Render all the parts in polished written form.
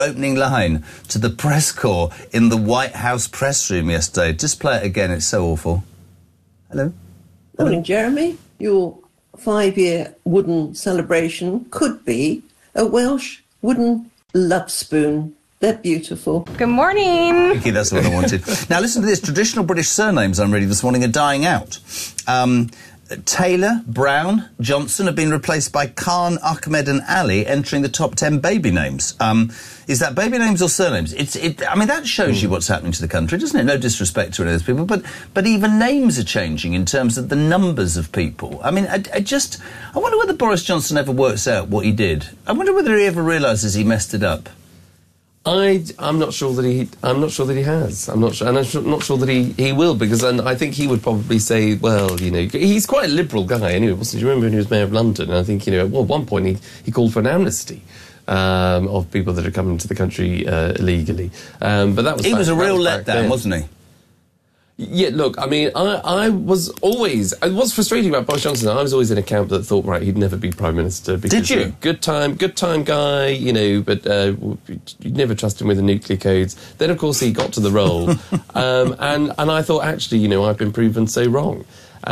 opening line to the press corps in the White House press room yesterday. Just play it again, it's so awful. Hello? Morning, Jeremy. Your 5-year wooden celebration could be a Welsh wooden love spoon. They're beautiful. Good morning. Thank you, that's what I wanted. Now, listen to this. Traditional British surnames I'm reading this morning are dying out. Taylor, Brown, Johnson have been replaced by Khan, Ahmed and Ali entering the top 10 baby names. Is that baby names or surnames? I mean, that shows you what's happening to the country, doesn't it? No disrespect to any of those people, but even names are changing in terms of the numbers of people. I mean, I wonder whether Boris Johnson ever works out what he did. I wonder whether he ever realises he messed it up. I'm not sure that he has. I'm not sure, and I'm not sure that he will, because I think he would probably say, well, you know, he's quite a liberal guy anyway, wasn't he? Do you remember when he was mayor of London? And I think, you know, well, at one point he called for an amnesty of people that are coming to the country illegally. But that was he was a real letdown, wasn't he? Yeah, look, I mean, I was always... What's frustrating about Boris Johnson, I was always in a camp that thought, right, he'd never be Prime Minister. Because, did you? Good time guy, you know, but you'd never trust him with the nuclear codes. Then, of course, he got to the role. And I thought, actually, you know, I've been proven so wrong.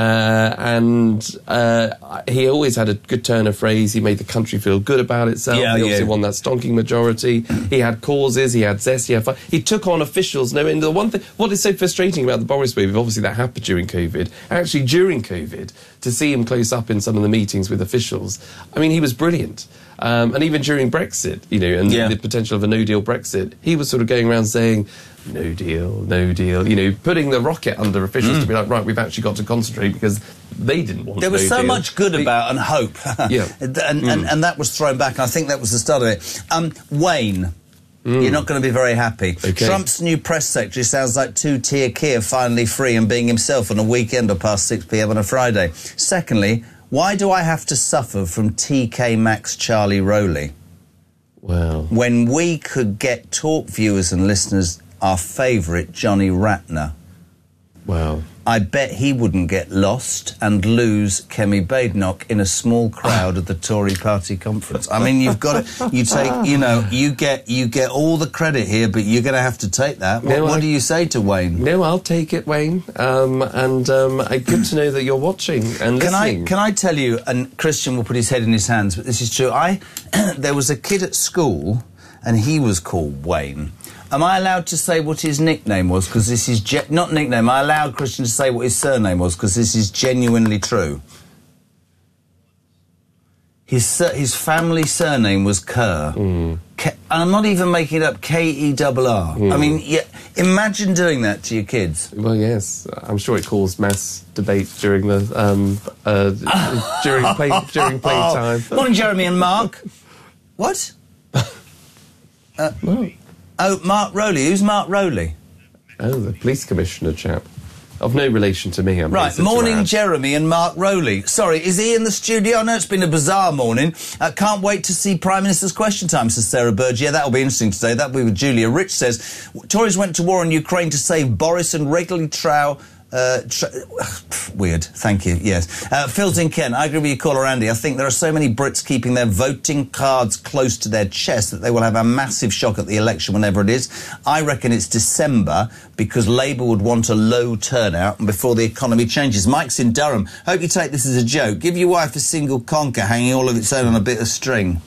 He always had a good turn of phrase. He made the country feel good about itself. He obviously won that stonking majority. He had causes, he had zest, he had fun. He took on officials. No, and the one thing, what is so frustrating about the Boris move, obviously that happened during COVID, actually during COVID, to see him close up in some of the meetings with officials, I mean, he was brilliant. And even during Brexit, you know, and the potential of a no-deal Brexit, he was sort of going around saying, no deal, you know, putting the rocket under officials to be like, right, we've actually got to concentrate because they didn't want there was no so deal. Much good about and hope. Yeah. and that was thrown back, and I think that was the start of it. Wayne, you're not going to be very happy. Okay. Trump's new press secretary sounds like two-tier Keir finally free and being himself on a weekend or past 6 p.m. on a Friday. Secondly, why do I have to suffer from TK Maxx Charlie Rowley? Well, when we could get talk viewers and listeners our favourite Johnny Ratner. Well, I bet he wouldn't get lost and lose Kemi Badenoch in a small crowd at the Tory party conference. I mean, you've got to, you take, you know, you get all the credit here, but you're going to have to take that. What do you say to Wayne? No, I'll take it, Wayne. Good to know that you're watching and listening. Can I tell you, and Christian will put his head in his hands, but this is true. There was a kid at school, and he was called Wayne. Am I allowed to say what his nickname was? Because this is... not nickname. I allowed Christian to say what his surname was, because this is genuinely true. His family surname was Kerr. And I'm not even making it up, K-E-R-R. I mean, imagine doing that to your kids. Well, yes. I'm sure it caused mass debate during the... during playtime. Morning, Jeremy and Mark. What? Oh, Mark Rowley. Who's Mark Rowley? Oh, the police commissioner chap. Of no relation to me, I'm right, morning, Jeremy and Mark Rowley. Sorry, is he in the studio? I know it's been a bizarre morning. Can't wait to see Prime Minister's Question Time, says Sarah Bird. Yeah, that'll be interesting today. That'll be with Julia. Rich says, Tories went to war in Ukraine to save Boris and regularly weird, thank you, yes. Phil's in Kent, I agree with you, caller Andy. I think there are so many Brits keeping their voting cards close to their chest that they will have a massive shock at the election whenever it is. I reckon it's December because Labour would want a low turnout and before the economy changes. Mike's in Durham. Hope you take this as a joke. Give your wife a single conker hanging all of its own on a bit of string.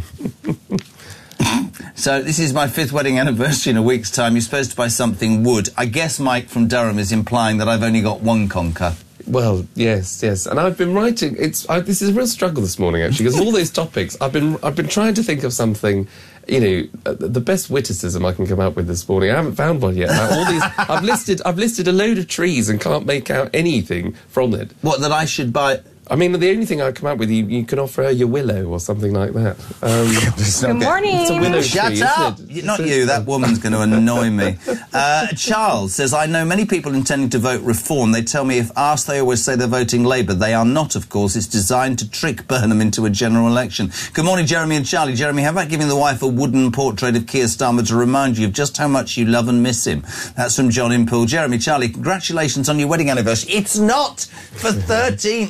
So this is my 5th wedding anniversary in a week's time. You're supposed to buy something wood. I guess Mike from Durham is implying that I've only got one conker. Well, yes. And I've been writing... This is a real struggle this morning, actually, because all those topics, I've been trying to think of something... You know, the best witticism I can come up with this morning. I haven't found one yet. All these, I've listed a load of trees and can't make out anything from it. What, that I should buy... I mean, the only thing I come up with, you can offer her your willow or something like that. Good morning. It's a willow Shut tree, up! isn't it? Not you, that woman's going to annoy me. Charles says, I know many people intending to vote Reform. They tell me if asked, they always say they're voting Labour. They are not, of course. It's designed to trick Burnham into a general election. Good morning, Jeremy and Charlie. Jeremy, how about giving the wife a wooden portrait of Keir Starmer to remind you of just how much you love and miss him? That's from John in Poole. Jeremy, Charlie, congratulations on your wedding anniversary. It's not for 13...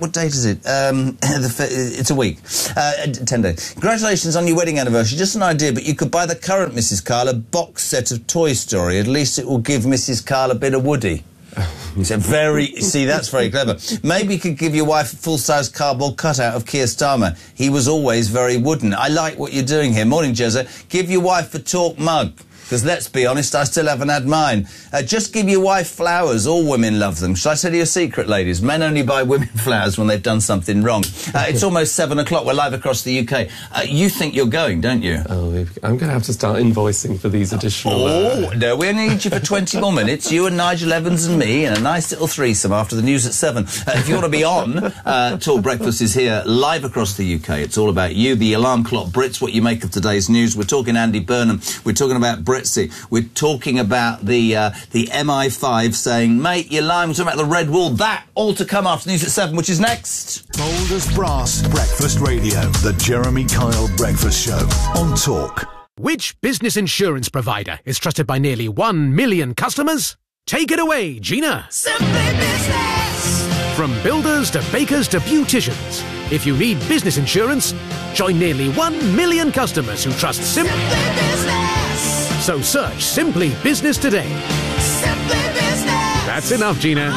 what date is it? It's a week. 10 days. Congratulations on your wedding anniversary. Just an idea, but you could buy the current Mrs. Kyle a box set of Toy Story. At least it will give Mrs. Kyle a bit of Woody. He said, that's very clever. Maybe you could give your wife a full-size cardboard cutout of Keir Starmer. He was always very wooden. I like what you're doing here. Morning, Jezza. Give your wife a talk mug. Because let's be honest, I still haven't had mine. Just give your wife flowers. All women love them. Shall I tell you a secret, ladies? Men only buy women flowers when they've done something wrong. It's almost 7 o'clock. We're live across the UK. You think you're going, don't you? Oh, I'm going to have to start invoicing for these additional... No, we only need you for 20 more minutes. You and Nigel Evans and me, and a nice little threesome after the news at 7. If you want to be on, Talk Breakfast is here live across the UK. It's all about you, the alarm clock Brits, what you make of today's news. We're talking Andy Burnham. We're talking about Brexit. We're talking about the MI5 saying, mate, you're lying. We're talking about the Red Wall. That all to come after news at 7, which is next. Bold as Brass Breakfast Radio, the Jeremy Kyle Breakfast Show on Talk. Which business insurance provider is trusted by nearly 1 million customers? Take it away, Gina. Simply Business. From builders to bakers to beauticians, if you need business insurance, join nearly 1 million customers who trust Simply Business. So search Simply Business today. Simply Business. That's enough, Gina.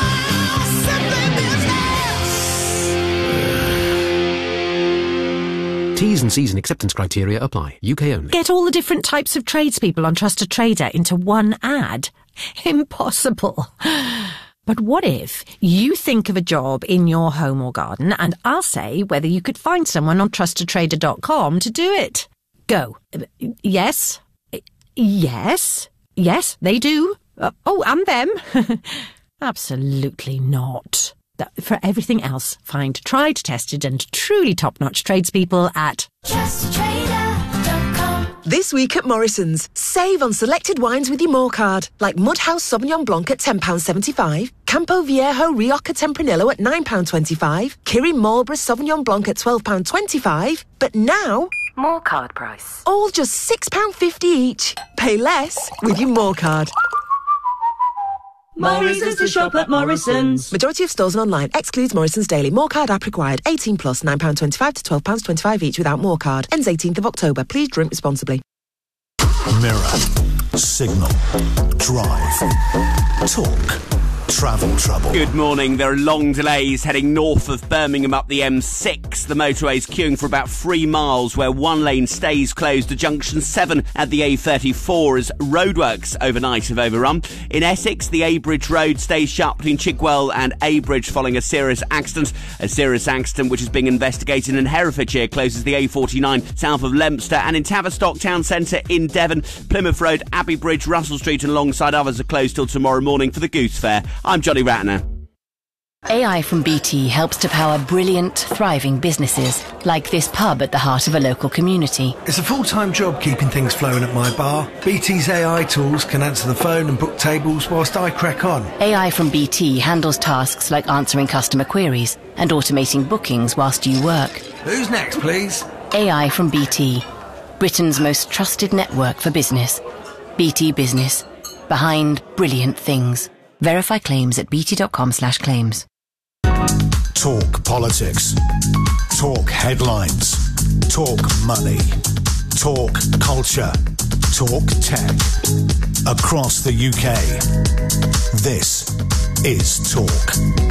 T's and C's and acceptance criteria apply. UK only. Get all the different types of tradespeople on Trusted Trader into one ad? Impossible. But what if you think of a job in your home or garden and I'll say whether you could find someone on trustedtrader.com to do it? Go. Yes. Yes. Yes, they do. And them. Absolutely not. For everything else, find tried, tested and truly top-notch tradespeople at trustedtrader.com. This week at Morrison's, save on selected wines with your More card, like Mudhouse Sauvignon Blanc at £10.75, Campo Viejo Rioja Tempranillo at £9.25, Kirin Marlborough Sauvignon Blanc at £12.25, but now... More card price. All just £6.50 each. Pay less with your More card. More reasons to shop at Morrison's. Majority of stores and online. Excludes Morrison's Daily. More card app required. 18 plus. £9.25 to £12.25 each without More card. Ends 18th of October. Please drink responsibly. Mirror, Signal, Drive, Talk, Travel Trouble. Good morning. There are long delays heading north of Birmingham up the M6. The motorway's queuing for about 3 miles, where one lane stays closed to junction 7 at the A34 as roadworks overnight have overrun. In Essex, the Abridge Road stays shut between Chigwell and Abridge following a serious accident. A serious accident which is being investigated in Herefordshire closes the A49 south of Leominster, and in Tavistock Town Centre in Devon, Plymouth Road, Abbey Bridge, Russell Street and alongside others are closed till tomorrow morning for the Goose Fair. I'm Johnny Ratner. AI from BT helps to power brilliant, thriving businesses, like this pub at the heart of a local community. It's a full-time job keeping things flowing at my bar. BT's AI tools can answer the phone and book tables whilst I crack on. AI from BT handles tasks like answering customer queries and automating bookings whilst you work. Who's next, please? AI from BT, Britain's most trusted network for business. BT Business, behind brilliant things. Verify claims at bt.com/claims. Talk politics. Talk headlines. Talk money. Talk culture. Talk tech. Across the UK. This is Talk.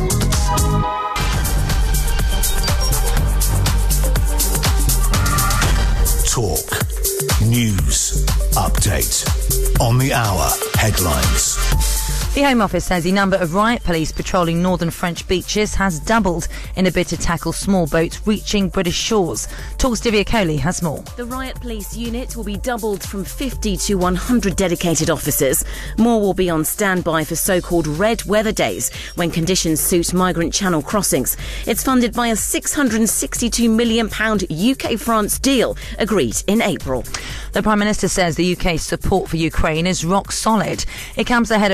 Talk. News. Update. On the hour. Headlines. The Home Office says the number of riot police patrolling northern French beaches has doubled in a bid to tackle small boats reaching British shores. Talks Divya Kohli has more. The riot police unit will be doubled from 50 to 100 dedicated officers. More will be on standby for so-called red weather days, when conditions suit migrant channel crossings. It's funded by a £662 million UK-France deal agreed in April. The Prime Minister says the UK's support for Ukraine is rock solid. It comes ahead of President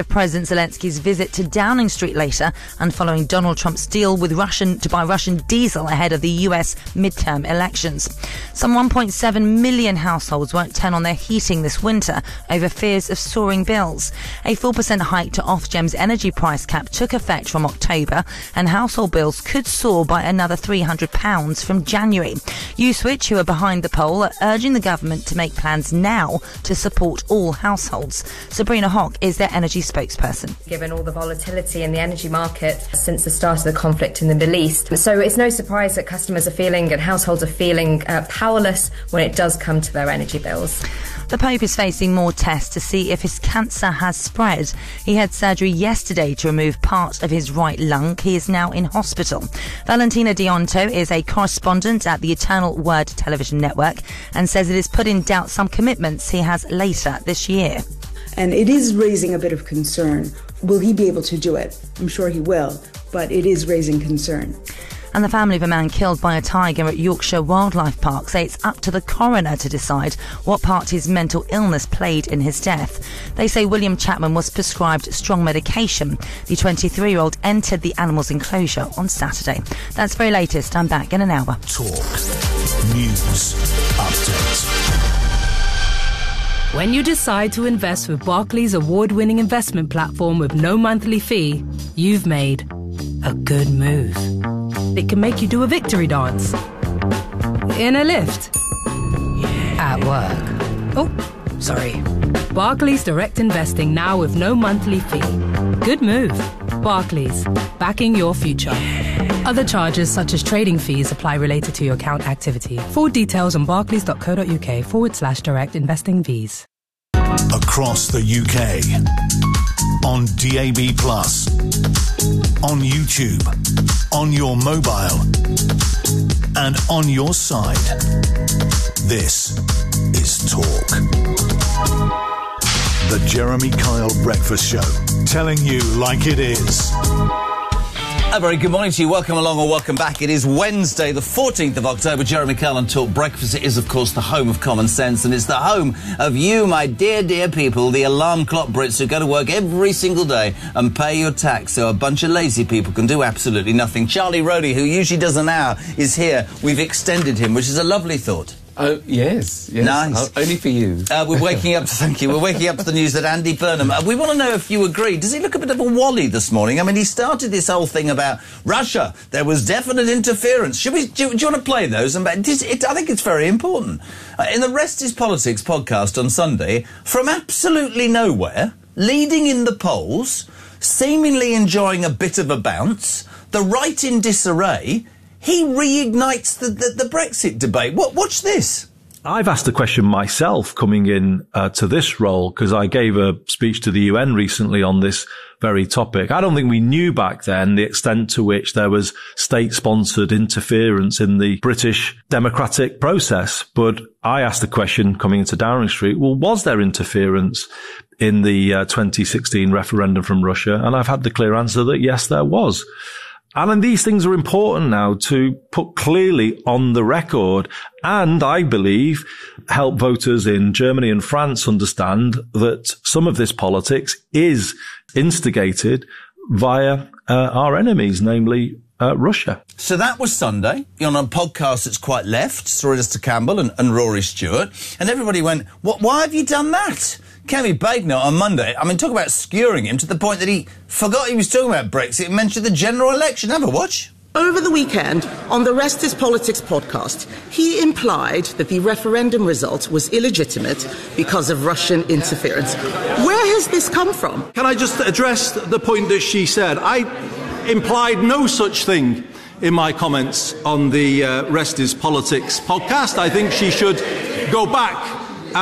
Zelensky's visit to Downing Street later, and following Donald Trump's deal with to buy Russian diesel ahead of the US midterm elections. Some 1.7 million households won't turn on their heating this winter over fears of soaring bills. A 4% hike to Ofgem's energy price cap took effect from October, and household bills could soar by another £300 from January. Uswitch, who are behind the poll, are urging the government to make plans now to support all households. Sabrina Hock is their energy spokesperson. Given all the volatility in the energy market since the start of the conflict in the Middle East, so it's no surprise that customers are feeling and households are feeling powerless when it does come to their energy bills. The Pope is facing more tests to see if his cancer has spread. He had surgery yesterday to remove part of his right lung. He is now in hospital. Valentina Dionto is a correspondent at the Eternal Word television network and says it has put in doubt some commitments he has later this year. And it is raising a bit of concern. Will he be able to do it? I'm sure he will, but it is raising concern. And the family of a man killed by a tiger at Yorkshire Wildlife Park say it's up to the coroner to decide what part his mental illness played in his death. They say William Chapman was prescribed strong medication. The 23-year-old entered the animal's enclosure on Saturday. That's very latest. I'm back in an hour. Talk News Update. When you decide to invest with Barclays award-winning investment platform with no monthly fee, you've made a good move. It can make you do a victory dance. In a lift. At work. Oh, sorry. Barclays Direct Investing now with no monthly fee. Good move. Barclays, backing your future. Other charges such as trading fees apply related to your account activity. Full details on barclays.co.uk/direct investing fees. Across the UK. On DAB+. On YouTube. On your mobile. And on your side. This is Talk. The Jeremy Kyle Breakfast Show. Telling you like it is. A very good morning to you. Welcome along or welcome back. It is Wednesday, the 14th of October. Jeremy Kyle on Talk Breakfast. It is, of course, the home of common sense, and it's the home of you, my dear, dear people, the alarm clock Brits who go to work every single day and pay your tax so a bunch of lazy people can do absolutely nothing. Charlie Rhodey, who usually does an hour, is here. We've extended him, which is a lovely thought. Oh, yes. Nice. Only for you. We're waking up, thank you, we're waking up to the news that Andy Burnham, we want to know if you agree. Does he look a bit of a wally this morning? I mean, he started this whole thing about Russia. There was definite interference. Do you want to play those? I think it's very important. In the Rest is Politics podcast on Sunday, from absolutely nowhere, leading in the polls, seemingly enjoying a bit of a bounce, the right in disarray, he reignites the Brexit debate. Watch this. I've asked the question myself coming in to this role because I gave a speech to the UN recently on this very topic. I don't think we knew back then the extent to which there was state-sponsored interference in the British democratic process. But I asked the question coming into Downing Street, well, was there interference in the 2016 referendum from Russia? And I've had the clear answer that yes, there was. And these things are important now to put clearly on the record and, I believe, help voters in Germany and France understand that some of this politics is instigated via our enemies, namely Russia. So that was Sunday. You're on a podcast that's quite left, Sir Alistair Campbell and Rory Stewart, and everybody went, why have you done that? Kemi Badenoch on Monday, talk about skewering him to the point that he forgot he was talking about Brexit and mentioned the general election. Have a watch. Over the weekend, on the Rest is Politics podcast, he implied that the referendum result was illegitimate because of Russian interference. Where has this come from? Can I just address the point that she said? I implied no such thing in my comments on the Rest is Politics podcast. I think she should go back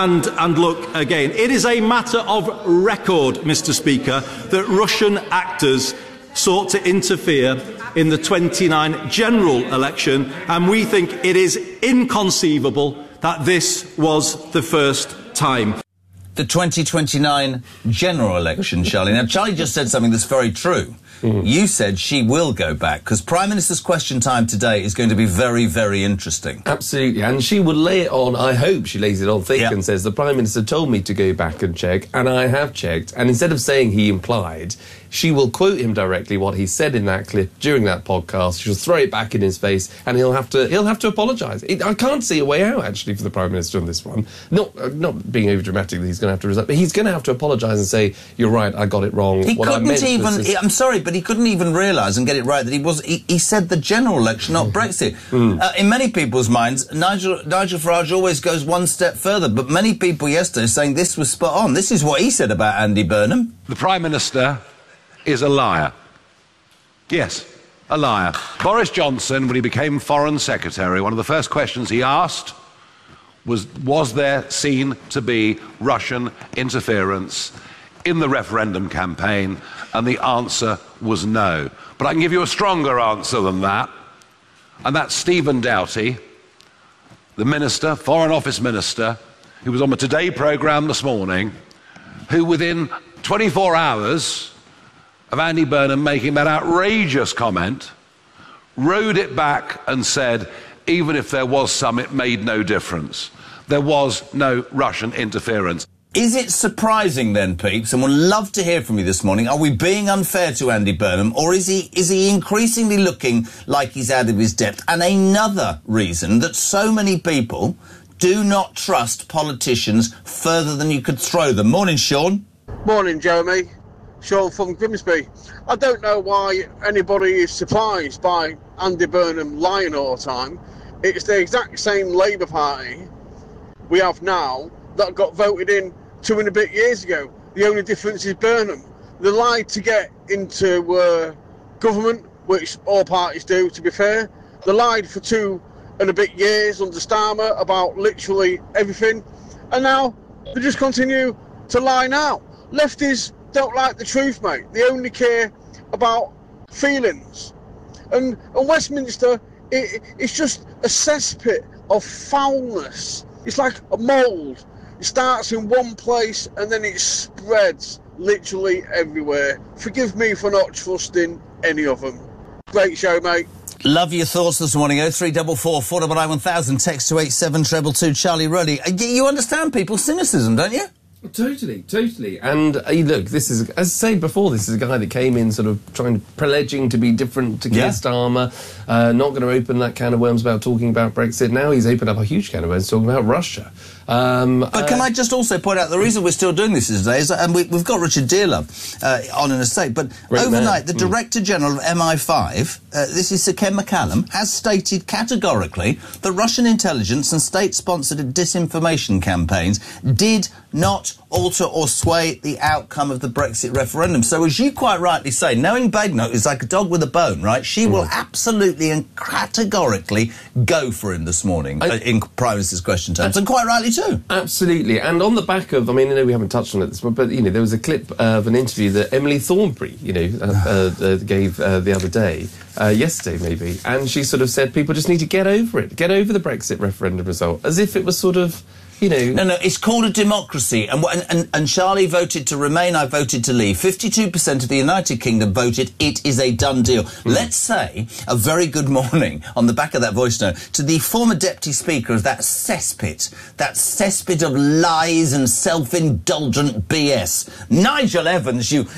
and look again. It is a matter of record, Mr. Speaker, that Russian actors sought to interfere in the 29 general election, and we think it is inconceivable that this was the first time. the 2029 general election, Charlie. Now, Charlie just said something that's very true. You said she will go back, because Prime Minister's question time today is going to be very, very interesting. Absolutely, and she will lay it on, I hope she lays it on thick and says, the Prime Minister told me to go back and check, and I have checked, and instead of saying he implied, she will quote him directly what he said in that clip during that podcast. She'll throw it back in his face, and he'll have to apologise. I can't see a way out, actually, for the Prime Minister on this one. Not being over dramatic that he's going to have to resign, but he's going to have to apologise and say, "You're right, I got it wrong." I'm sorry, but he couldn't even realise and get it right that he said the general election, not Brexit. In many people's minds, Nigel Farage always goes one step further, but many people yesterday saying this was spot on. This is what he said about Andy Burnham. The Prime Minister is a liar. Yes, a liar. Boris Johnson, when he became Foreign Secretary, one of the first questions he asked was there seen to be Russian interference in the referendum campaign? And the answer was no. But I can give you a stronger answer than that. And that's Stephen Doughty, the minister, Foreign Office Minister, who was on the Today programme this morning, who within 24 hours of Andy Burnham making that outrageous comment, rode it back and said, even if there was some, it made no difference. There was no Russian interference. Is it surprising then, peeps, and we'd love to hear from you this morning, are we being unfair to Andy Burnham, or is he increasingly looking like he's out of his depth? And another reason that so many people do not trust politicians further than you could throw them. Morning, Sean. Morning, Jeremy. Sean from Grimsby. I don't know why anybody is surprised by Andy Burnham lying all the time. It's the exact same Labour Party we have now that got voted in 2 and a bit years ago. The only difference is Burnham. They lied to get into government, which all parties do, to be fair. They lied for 2 and a bit years under Starmer about literally everything. And now they just continue to lie now. Lefties don't like the truth, mate. They only care about feelings. And Westminster, it's just a cesspit of foulness. It's like a mould. It starts in one place and then it spreads literally everywhere. Forgive me for not trusting any of them. Great show, mate. Love your thoughts this morning. 0344 499 1000. Text to 87222. Charlie Ruddy. You understand people's cynicism, don't you? Totally. And look, this is, as I said before, this is a guy that came in sort of pledging to be different to Keir Starmer, not going to open that can of worms about talking about Brexit. Now he's opened up a huge can of worms talking about Russia. But can I just also point out the reason we're still doing this today is, and we've got Richard Dearlove on in a state, but great overnight the Director General of MI5, this is Sir Ken McCallum, has stated categorically that Russian intelligence and state-sponsored disinformation campaigns did not alter or sway the outcome of the Brexit referendum. So as you quite rightly say, knowing Bagnote is like a dog with a bone, right? She will absolutely and categorically go for him this morning in Prime Minister's question terms, and quite rightly too. Absolutely. And on the back of, I mean, I know we haven't touched on it this morning, but, there was a clip of an interview that Emily Thornberry, gave the other day, yesterday maybe, and she sort of said people just need to get over it, get over the Brexit referendum result, as if it was sort of, No, it's called a democracy, and Charlie voted to remain, I voted to leave. 52% of the United Kingdom voted it is a done deal. Let's say a very good morning, on the back of that voice note, to the former Deputy Speaker of that cesspit of lies and self-indulgent BS. Nigel Evans, you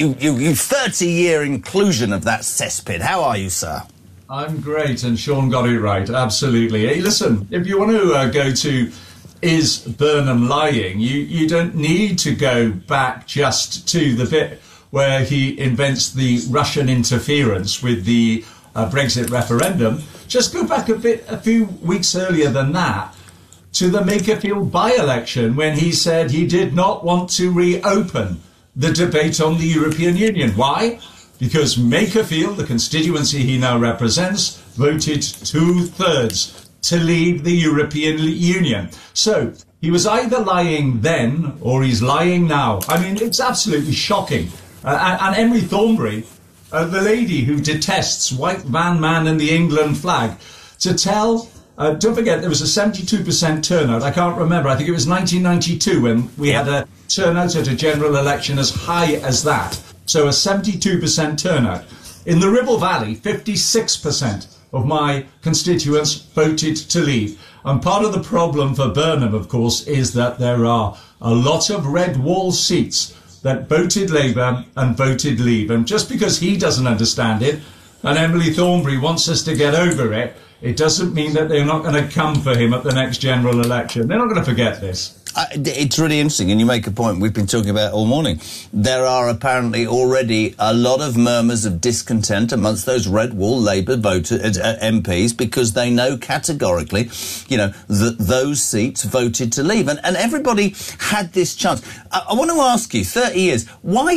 30-year inclusion of that cesspit. How are you, sir? I'm great, and Sean got it right, absolutely. Hey, listen, if you want to go to is Burnham lying, you don't need to go back just to the bit where he invents the Russian interference with the Brexit referendum. Just go back a few weeks earlier than that to the Makerfield by-election, when he said he did not want to reopen the debate on the European Union. Why? Because Makerfield, the constituency he now represents, voted 2/3 to leave the European Union. So he was either lying then or he's lying now. I mean, it's absolutely shocking. And Emily Thornberry, the lady who detests white van man and the England flag, to tell Don't forget, there was a 72% turnout. I can't remember. I think it was 1992 when we had a turnout at a general election as high as that. So a 72% turnout. In the Ribble Valley, 56% of my constituents voted to leave. And part of the problem for Burnham, of course, is that there are a lot of red wall seats that voted Labour and voted Leave. And just because he doesn't understand it, and Emily Thornberry wants us to get over it, it doesn't mean that they're not going to come for him at the next general election. They're not going to forget this. It's really interesting, and you make a point we've been talking about all morning. There are apparently already a lot of murmurs of discontent amongst those red wall Labour MPs because they know categorically, you know, that those seats voted to leave. And everybody had this chance. I want to ask you, 30 years, why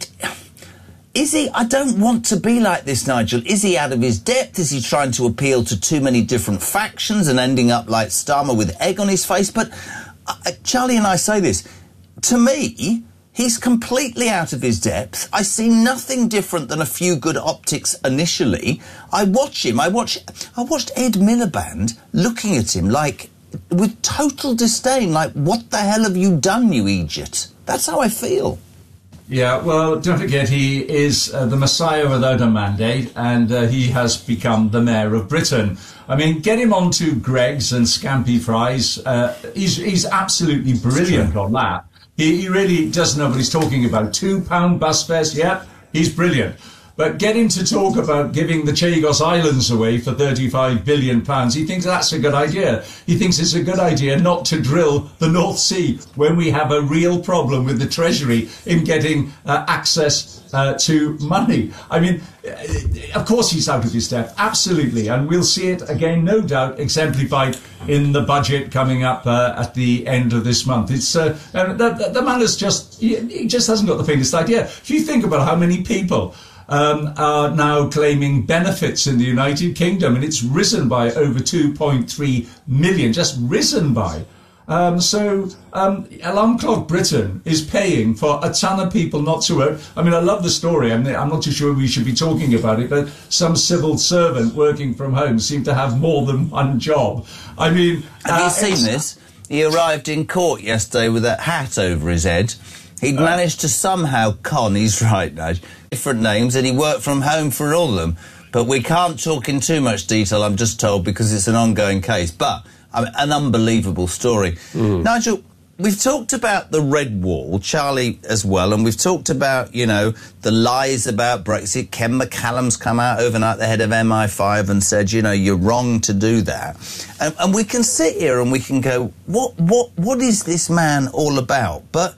is he, I don't want to be like this, Nigel. Is he out of his depth? Is he trying to appeal to too many different factions and ending up like Starmer with egg on his face? But Charlie and I say this, to me, he's completely out of his depth. I see nothing different than a few good optics initially. I watch him. I watched Ed Miliband looking at him like, with total disdain, like, what the hell have you done, you idiot? That's how I feel. Yeah, well, don't forget, he is the Messiah without a mandate, and he has become the Mayor of Britain. I mean, get him onto Greggs and Scampi Fries. He's absolutely brilliant on that. He really does know what he's talking about. £2 bus fares, yeah, he's brilliant. But get him to talk about giving the Chagos Islands away for £35 billion. He thinks that's a good idea. He thinks it's a good idea not to drill the North Sea when we have a real problem with the Treasury in getting access to money. I mean, of course he's out of his depth, absolutely. And we'll see it again, no doubt, exemplified in the budget coming up at the end of this month. It's the man is just, he just hasn't got the faintest idea. If you think about how many people are now claiming benefits in the United Kingdom, and it's risen by over 2.3 million, just risen by. So Alarm Clock Britain is paying for a ton of people not to work. I mean, I love the story. I'm not too sure we should be talking about it, but some civil servant working from home seemed to have more than one job. I mean... Have you seen this? He arrived in court yesterday with a hat over his head. He'd managed to somehow con, he's right, Nige, different names, and he worked from home for all of them. But we can't talk in too much detail, I'm just told, because it's an ongoing case. But, I mean, an unbelievable story. Nigel, we've talked about the Red Wall, Charlie as well, and we've talked about, you know, the lies about Brexit. Ken McCallum's come out overnight, the head of MI5, and said, you know, you're wrong to do that. And we can sit here and we can go, what is this man all about? But...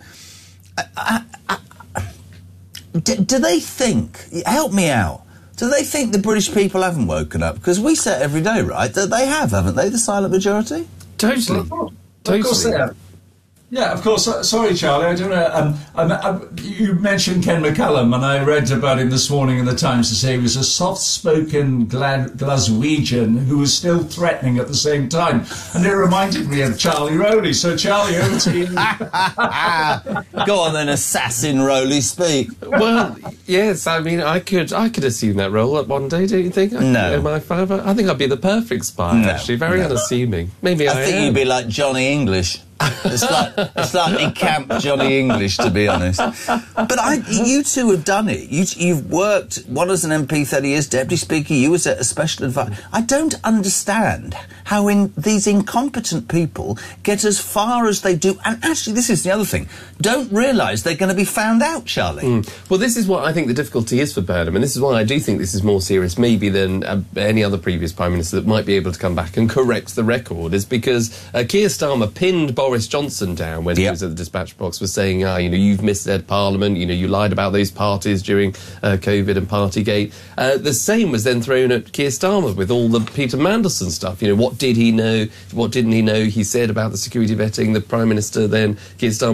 do they think, help me out, do they think the British people haven't woken up? Because we say every day, right, that they have, haven't they, the silent majority? Totally. Of course they have. Yeah, of course. Sorry, Charlie, I don't know. You mentioned Ken McCallum, and I read about him this morning in the Times to say he was a soft-spoken Glaswegian who was still threatening at the same time. And it reminded me of Charlie Rowley. So, Charlie, over to you. Go on then, assassin Rowley, speak. Well, yes, I mean, I could assume that role at one day, don't you think? No. I think I'd be the perfect spy, actually. Very unassuming. Maybe I think you'd be like Johnny English. It's like camp Johnny English, to be honest. But you two have done it. You've worked, one as an MP 30 years, Deputy Speaker, you as a special advisor. I don't understand how these incompetent people get as far as they do. And actually, this is the other thing. Don't realise they're going to be found out, Charlie. Well, this is what I think the difficulty is for Burnham, and this is why I do think this is more serious maybe than any other previous Prime Minister that might be able to come back and correct the record, is because Keir Starmer pinned Boris Johnson down when he was at the dispatch box, was saying, you know, you've misled Parliament, you know, you lied about those parties during COVID and Partygate. The same was then thrown at Keir Starmer with all the Peter Mandelson stuff. You know, what did he know? What didn't he know? He said about the security vetting, the Prime Minister then, Keir Starmer,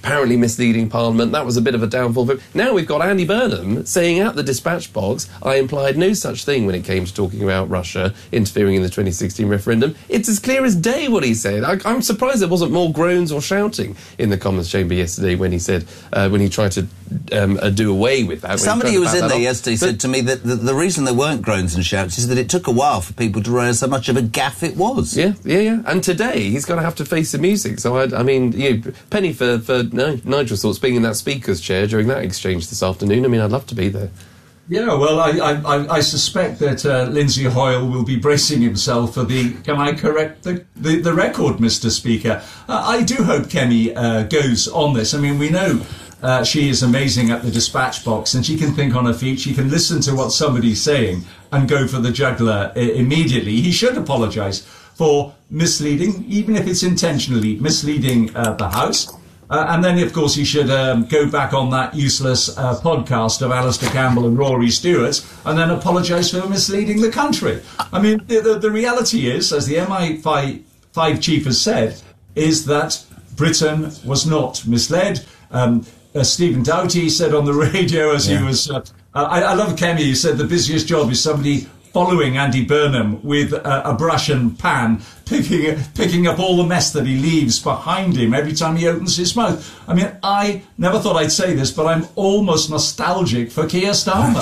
apparently misleading Parliament. That was a bit of a downfall. But now we've got Andy Burnham saying at the dispatch box, I implied no such thing when it came to talking about Russia interfering in the 2016 referendum. It's as clear as day what he said. I'm surprised there wasn't more groans or shouting in the Commons chamber yesterday when he said, when he tried to do away with that. Somebody who was in there yesterday said to me that the reason there weren't groans and shouts is that it took a while for people to realise how much of a gaffe it was. Yeah. And today he's going to have to face the music. So, I mean, penny for Nigel's thoughts being in that speaker's chair during that exchange this afternoon. I mean, I'd love to be there. Yeah, well, I suspect that Lindsay Hoyle will be bracing himself for can I correct the record, Mr. Speaker? I do hope Kemi goes on this. I mean, we know she is amazing at the dispatch box, and she can think on her feet. She can listen to what somebody's saying and go for the jugular immediately. He should apologise for misleading, even if it's intentionally misleading the House. And then, of course, he should go back on that useless podcast of Alistair Campbell and Rory Stewart and then apologise for misleading the country. I mean, the reality is, as the MI5 chief has said, is that Britain was not misled. Stephen Doughty said on the radio as he was... I love Kemi, he said the busiest job is somebody following Andy Burnham with a brush and pan, picking up all the mess that he leaves behind him every time he opens his mouth. I mean, I never thought I'd say this, but I'm almost nostalgic for Keir Starmer.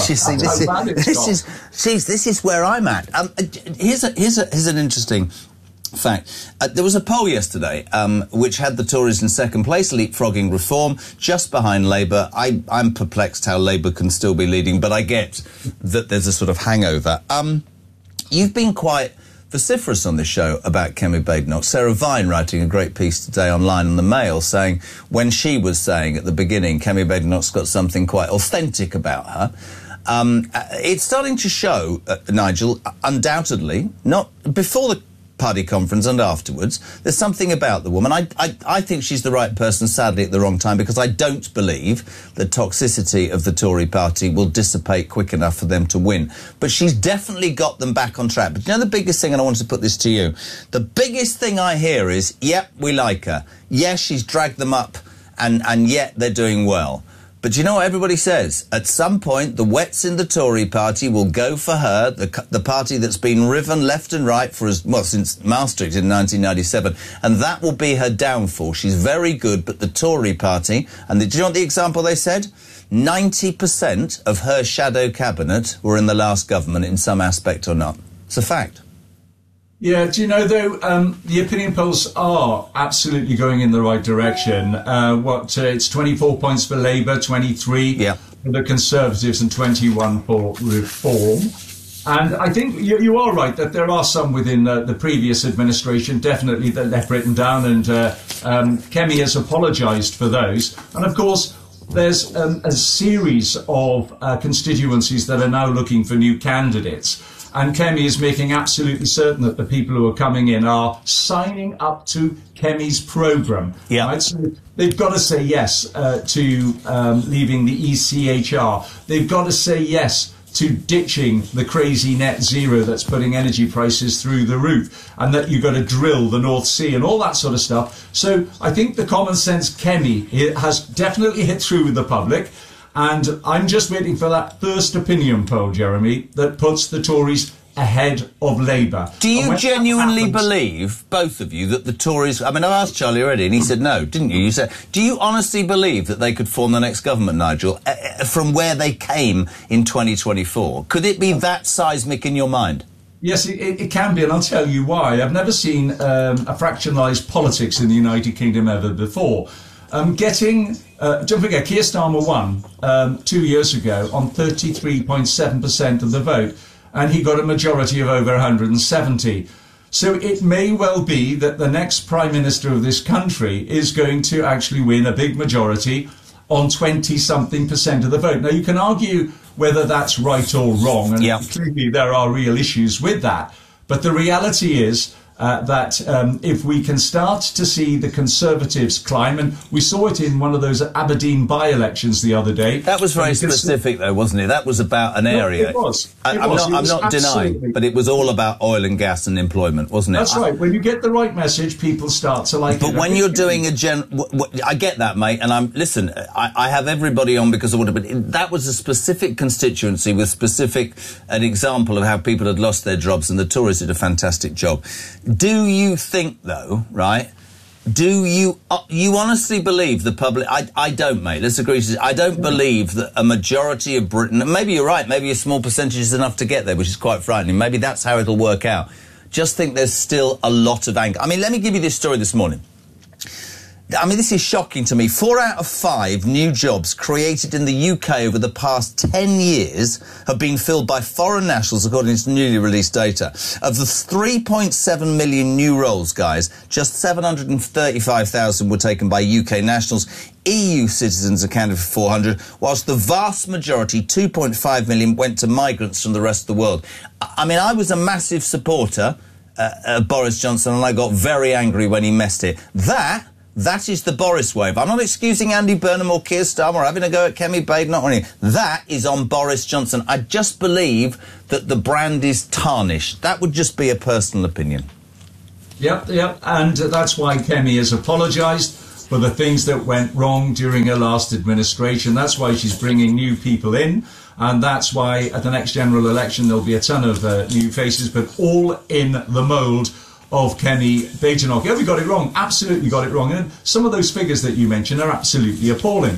This is where I'm at. Here's an interesting fact. There was a poll yesterday which had the Tories in second place, leapfrogging reform, just behind Labour. I'm perplexed how Labour can still be leading, but I get that there's a sort of hangover. You've been quite vociferous on this show about Kemi Badenoch. Sarah Vine writing a great piece today online in the Mail saying when she was saying at the beginning Kemi Badenoch's got something quite authentic about her. It's starting to show, Nigel, undoubtedly, not before the party conference and afterwards, there's something about the woman. I think she's the right person, sadly, at the wrong time, because I don't believe the toxicity of the Tory party will dissipate quick enough for them to win. But she's definitely got them back on track. But you know the biggest thing, and I want to put this to you, the biggest thing I hear is, yep, we like her. Yes, she's dragged them up, and yet they're doing well. But you know what everybody says? At some point, the wets in the Tory party will go for her, the party that's been riven left and right for since Maastricht in 1997, and that will be her downfall. She's very good, but the Tory party, and do you know what the example they said? 90% of her shadow cabinet were in the last government in some aspect or not. It's a fact. Yeah, do you know, though, the opinion polls are absolutely going in the right direction. It's 24 points for Labour, 23 for the Conservatives and 21 for Reform. And I think you are right that there are some within the previous administration, definitely, that let Britain down, and Kemi has apologised for those. And, of course, there's a series of constituencies that are now looking for new candidates. And Kemi is making absolutely certain that the people who are coming in are signing up to Kemi's programme. Yeah. Right? So they've got to say yes to leaving the ECHR. They've got to say yes to ditching the crazy net zero that's putting energy prices through the roof, and that you've got to drill the North Sea and all that sort of stuff. So I think the common sense Kemi has definitely hit through with the public. And I'm just waiting for that first opinion poll, Jeremy, that puts the Tories ahead of Labour. Do you genuinely believe, both of you, that the Tories... I mean, I asked Charlie already, and he said no, didn't you? You said... Do you honestly believe that they could form the next government, Nigel, from where they came in 2024? Could it be that seismic in your mind? Yes, it can be, and I'll tell you why. I've never seen a fractionalised politics in the United Kingdom ever before. Don't forget, Keir Starmer won 2 years ago on 33.7% of the vote, and he got a majority of over 170. So it may well be that the next Prime Minister of this country is going to actually win a big majority on 20-something% of the vote. Now, you can argue whether that's right or wrong, and clearly there are real issues with that. But the reality is that if we can start to see the Conservatives climb, and we saw it in one of those Aberdeen by-elections the other day. That was very specific, though, wasn't it? That was about an area. It was. I'm not denying, but it was all about oil and gas and employment, wasn't it? That's right. When you get the right message, people start to like it. But when you're doing I get that, mate, and I have everybody on because of what, but that was a specific constituency with an example of how people had lost their jobs, and the Tories did a fantastic job. Do you think, though, right? Do you honestly believe the public? I don't, mate. Let's agree. I don't believe that a majority of Britain, and maybe you're right, maybe a small percentage is enough to get there, which is quite frightening. Maybe that's how it'll work out. Just think there's still a lot of anger. I mean, let me give you this story this morning. I mean, this is shocking to me. 4 out of 5 new jobs created in the UK over the past 10 years have been filled by foreign nationals, according to newly released data. Of the 3.7 million new roles, guys, just 735,000 were taken by UK nationals. EU citizens accounted for 400, whilst the vast majority, 2.5 million, went to migrants from the rest of the world. I mean, I was a massive supporter of Boris Johnson, and I got very angry when he messed it. That is the Boris wave. I'm not excusing Andy Burnham or Keir Starmer or having a go at Kemi Badenoch or anything. That is on Boris Johnson. I just believe that the brand is tarnished. That would just be a personal opinion. Yep. And that's why Kemi has apologised for the things that went wrong during her last administration. That's why she's bringing new people in. And that's why at the next general election there'll be a ton of new faces, but all in the mould of Kemi Badenoch. Yeah, we got it wrong. Absolutely got it wrong. And some of those figures that you mentioned are absolutely appalling.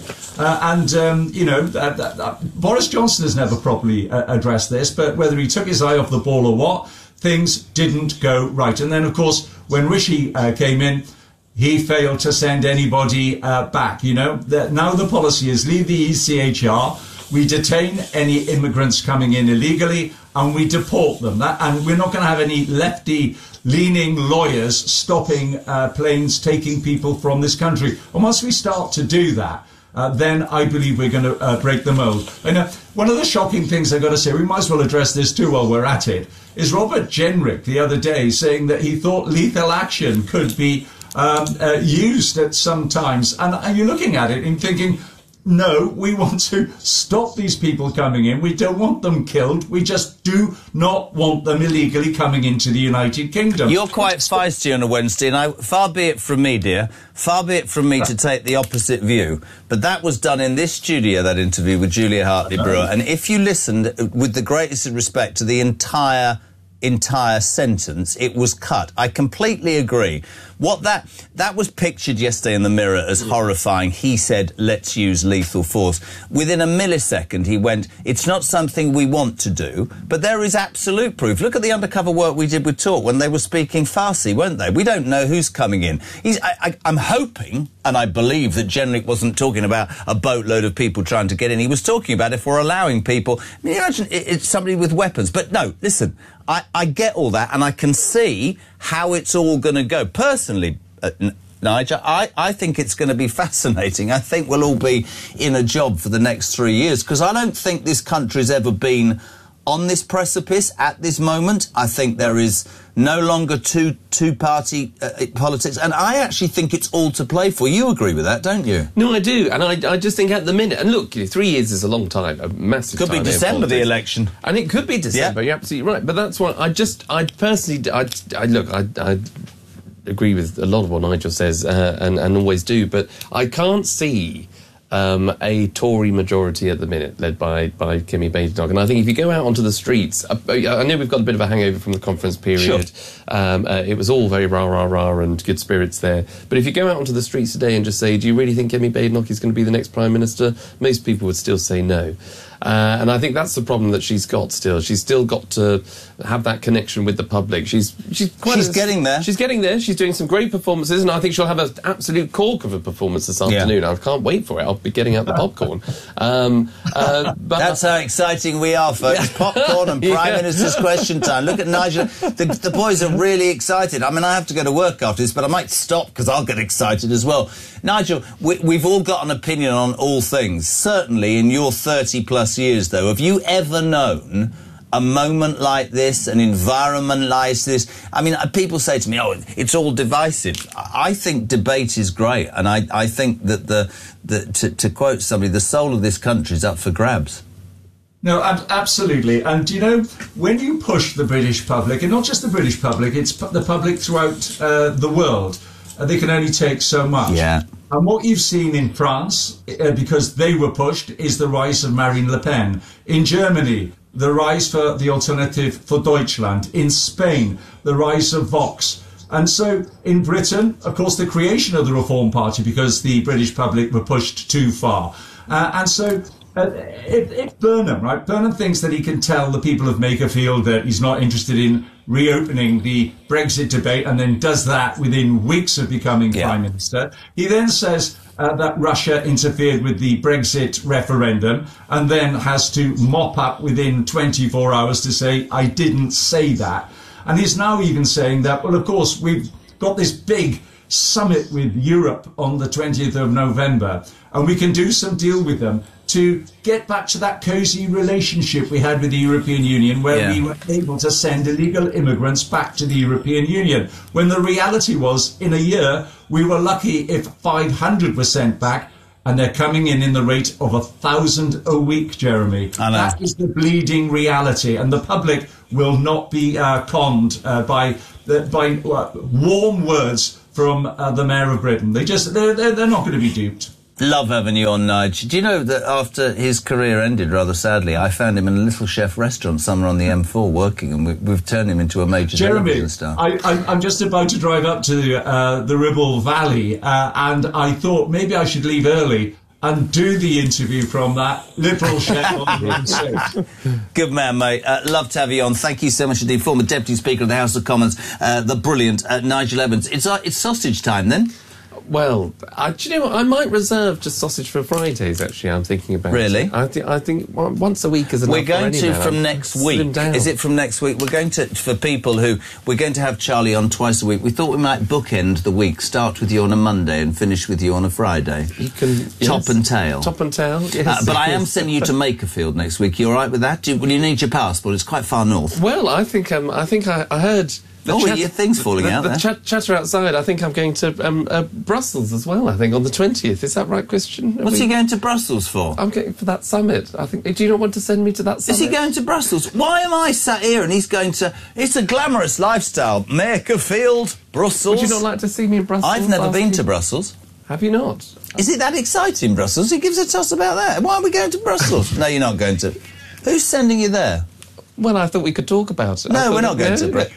Boris Johnson has never properly addressed this, but whether he took his eye off the ball or what, things didn't go right. And then, of course, when Rishi came in, he failed to send anybody back. Now the policy is leave the ECHR, we detain any immigrants coming in illegally, and we deport them. And we're not going to have any lefty-leaning lawyers stopping planes taking people from this country. And once we start to do that, then I believe we're going to break the mould. And one of the shocking things I've got to say, we might as well address this too while we're at it, is Robert Jenrick the other day saying that he thought lethal action could be used at some times. And you're looking at it and thinking, no, we want to stop these people coming in. We don't want them killed. We just do not want them illegally coming into the United Kingdom. You're quite feisty on a Wednesday, and far be it from me, dear, far be it from me to take the opposite view. But that was done in this studio, that interview with Julia Hartley-Brewer. And if you listened with the greatest respect to the entire sentence, it was cut. I completely agree. What that was pictured yesterday in the Mirror as horrifying. He said, let's use lethal force. Within a millisecond, he went, it's not something we want to do, but there is absolute proof. Look at the undercover work we did with Talk when they were speaking Farsi, weren't they? We don't know who's coming in. I'm hoping, and I believe, that Jenrick wasn't talking about a boatload of people trying to get in. He was talking about if we're allowing people. I mean, imagine it's somebody with weapons. But no, listen, I get all that, and I can see how it's all going to go. Personally, Nigel, I think it's going to be fascinating. I think we'll all be in a job for the next 3 years, because I don't think this country's ever been on this precipice at this moment. I think there is no longer two-party politics, and I actually think it's all to play for. You agree with that, don't you? No, I do, and I just think at the minute, and look, 3 years is a long time, a massive time. Could be December, the election. And it could be December, yeah. You're absolutely right, but that's why I personally agree with a lot of what Nigel says, and always do, but I can't see a Tory majority at the minute, led by Kemi Badenoch. And I think if you go out onto the streets, I know we've got a bit of a hangover from the conference period. Sure. It was all very rah-rah-rah and good spirits there. But if you go out onto the streets today and just say, do you really think Kemi Badenoch is going to be the next Prime Minister? Most people would still say no. And I think that's the problem that she's got still. She's still got to have that connection with the public. She's getting there. She's getting there. She's doing some great performances, and I think she'll have an absolute cork of a performance this afternoon. I can't wait for it. I'll be getting out the popcorn. But that's how exciting we are, folks. Popcorn and Prime Minister's Question Time. Look at Nigel. The boys are really excited. I mean, I have to go to work after this, but I might stop because I'll get excited as well. Nigel, we've all got an opinion on all things. Certainly in your 30-plus years, though, have you ever known a moment like this, an environment like this. I mean, people say to me, oh, it's all divisive. I think debate is great, and I think that to quote somebody, the soul of this country is up for grabs. No, absolutely. And, you know, when you push the British public, and not just the British public, it's the public throughout the world, they can only take so much. Yeah. And what you've seen in France, because they were pushed, is the rise of Marine Le Pen. In Germany, the rise for the Alternative for Deutschland. In Spain, the rise of Vox. And so in Britain, of course, the creation of the Reform Party, because the British public were pushed too far. And so... If Burnham, right? Burnham thinks that he can tell the people of Makerfield that he's not interested in reopening the Brexit debate, and then does that within weeks of becoming Prime Minister. He then says that Russia interfered with the Brexit referendum, and then has to mop up within 24 hours to say, I didn't say that. And he's now even saying that, well, of course, we've got this big summit with Europe on the 20th of November, and we can do some deal with them to get back to that cosy relationship we had with the European Union, where we were able to send illegal immigrants back to the European Union. When the reality was, in a year, we were lucky if 500 were sent back, and they're coming in the rate of 1,000 a week, Jeremy. That is the bleeding reality, and the public will not be conned by warm words from the Mayor of Britain. They're not going to be duped. Love having you on, Nige. Do you know that after his career ended, rather sadly, I found him in a Little Chef restaurant somewhere on the M4 working, and we've turned him into a major television star. I'm just about to drive up to the Ribble Valley, and I thought maybe I should leave early and do the interview from that Little Chef on the M6. Good man, mate. Love to have you on. Thank you so much indeed. Former Deputy Speaker of the House of Commons, the brilliant Nigel Evans. It's sausage time, then? Well, do you know what? I might reserve just sausage for Fridays, actually, I'm thinking about. Really? I think once a week is enough. We're going for to, man. from next week. Is it from next week? We're going to, for people who, we're going to have Charlie on twice a week. We thought we might bookend the week, start with you on a Monday and finish with you on a Friday. You can... Top and tail. Top and tail, yes. But I am sending you to Makerfield next week. You all right with that? Will you need your passport? It's quite far north. Well, I think I heard... your thing's falling out there. The chatter outside, I think I'm going to Brussels as well, I think, on the 20th. Is that right, Christian? What's he going to Brussels for? I'm going for that summit. I think. Do you not want to send me to that summit? Is he going to Brussels? Why am I sat here and he's going to... It's a glamorous lifestyle. Makerfield, Brussels... Would you not like to see me in Brussels? I've never been to Brussels. Have you not? Is it that exciting, Brussels? He gives a toss about that. Why are we going to Brussels? No, you're not going to... Who's sending you there? Well, I thought we could talk about it. No, we're not going to...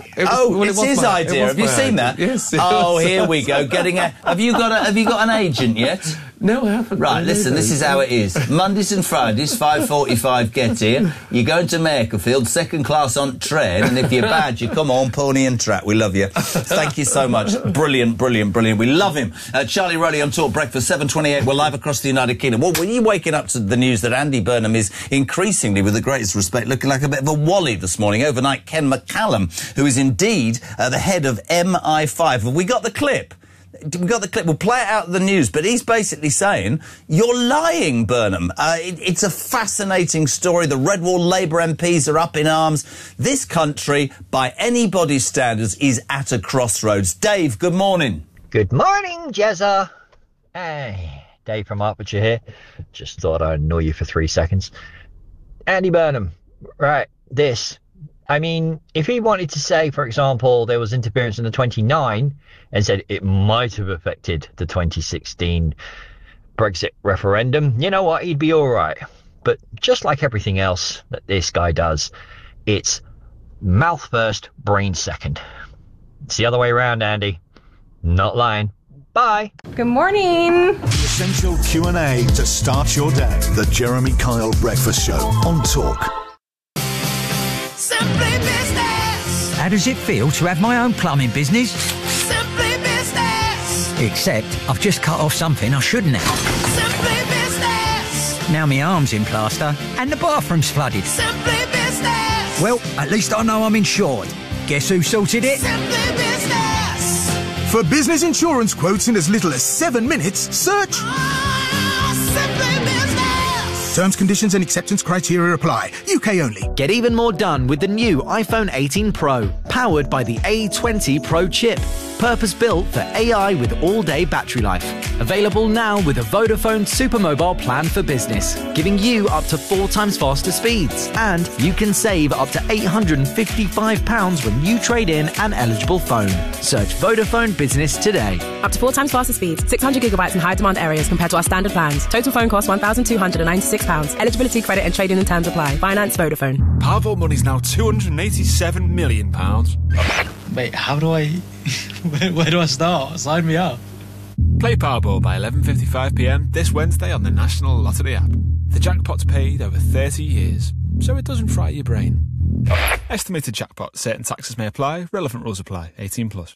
It's his idea. Have you seen that? Yes. Oh, here we go. Have you got an agent yet? No, I haven't. Right, listen, this is how it is. Mondays and Fridays, 5:45, get here. You go into Makerfield, second class on train, and if you're bad, you come on, pony and trap. We love you. Thank you so much. Brilliant, brilliant, brilliant. We love him. Charlie Rowley on Talk Breakfast, 7:28. We're live across the United Kingdom. Well, were you waking up to the news that Andy Burnham is increasingly, with the greatest respect, looking like a bit of a wally this morning? Overnight, Ken McCallum, who is indeed the head of MI5. Have we got the clip? We've got the clip. We'll play it out of the news, but he's basically saying, you're lying, Burnham. It's a fascinating story. The Red Wall Labour MPs are up in arms. This country, by anybody's standards, is at a crossroads. Dave, good morning. Good morning, Jezza. Hey, Dave from Hertfordshire here. Just thought I'd annoy you for 3 seconds. Andy Burnham, right, this. I mean, if he wanted to say, for example, there was interference in the 29 and said it might have affected the 2016 Brexit referendum, you know what, he'd be all right. But just like everything else that this guy does, it's mouth first, brain second. It's the other way around, Andy. Not lying. Bye. Good morning. The essential Q&A to start your day. The Jeremy Kyle Breakfast Show on Talk. Simply Business. How does it feel to have my own plumbing business? Simply Business. Except I've just cut off something I shouldn't have. Simply Business. Now my arm's in plaster and the bathroom's flooded. Simply Business. Well, at least I know I'm insured. Guess who sorted it? Simply Business. For business insurance quotes in as little as 7 minutes, search Simply Business. Terms, conditions and acceptance criteria apply. UK only. Get even more done with the new iPhone 18 Pro, powered by the A20 Pro chip. Purpose-built for AI with all-day battery life. Available now with a Vodafone Supermobile plan for business, giving you up to 4 times faster speeds. And you can save up to £855 when you trade in an eligible phone. Search Vodafone Business today. Up to 4 times faster speeds, 600 gigabytes in high-demand areas compared to our standard plans. Total phone cost £1,296. Eligibility, credit and trade-in and terms apply. Finance Vodafone. Powerball money's now £287 million. Wait, how do I... Where do I start? Sign me up. Play Powerball by 11:55pm this Wednesday on the National Lottery app. The jackpot's paid over 30 years, so it doesn't fry your brain. Estimated jackpot. Certain taxes may apply. Relevant rules apply. 18+.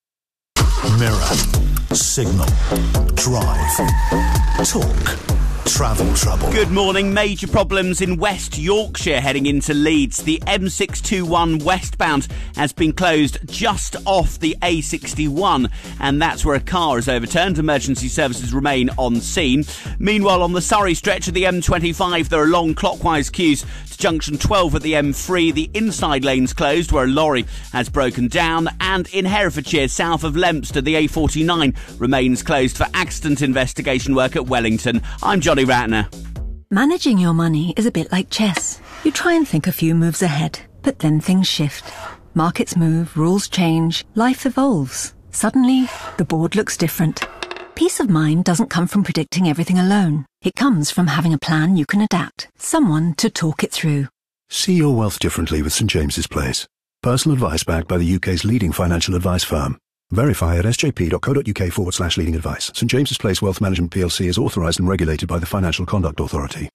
Mirror, Signal, Drive, Talk, Travel Trouble. Good morning. Major problems in West Yorkshire heading into Leeds. The M621 westbound has been closed just off the A61, and that's where a car is overturned. Emergency services remain on scene. Meanwhile, on the Surrey stretch of the M25, there are long clockwise queues to junction 12 at the M3. The inside lane's closed where a lorry has broken down, and in Herefordshire, south of Lempsted, the A49 remains closed for accident investigation work at Wellington. I'm Johnny Ratner. Managing your money is a bit like chess. You try and think a few moves ahead, but then things shift. Markets move, rules change, life evolves. Suddenly, the board looks different. Peace of mind doesn't come from predicting everything alone. It comes from having a plan you can adapt, someone to talk it through. See your wealth differently with St James's Place. Personal advice backed by the UK's leading financial advice firm. Verify at sjp.co.uk/leading advice. St James's Place Wealth Management PLC is authorised and regulated by the Financial Conduct Authority.